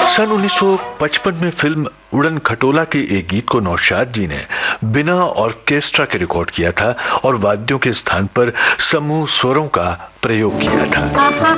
सन 1955 में फिल्म उड़न खटोला के एक गीत को नौशाद जी ने बिना ऑर्केस्ट्रा के रिकॉर्ड किया था और वाद्यों के स्थान पर समूह स्वरों का प्रयोग किया था।